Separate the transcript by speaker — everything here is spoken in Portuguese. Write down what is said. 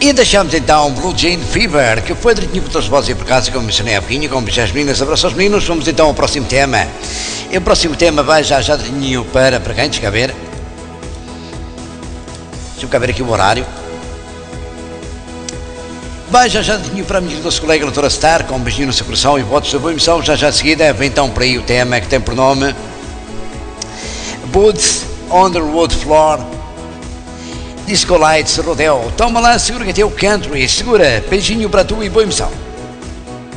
Speaker 1: E deixamos então Blue Jean Fever, que foi direitinho por todas as vozes e por casa, como mencionei há pouquinho, como já as meninas, abraço aos meninos. Vamos então ao próximo tema. E o próximo tema vai já direitinho para quem? Deixa cá ver. Deixa-me cá ver aqui o horário. Vai já direitinho para a minha doce colega doutora Star, com um beijinho no seu coração e votos de boa emissão. Já a seguida vem então por aí o tema que tem por nome Boots on the Wood Floor, Disco Lights Rodeo. Toma lá, segura que tem o country, segura, beijinho para tu e boa emissão.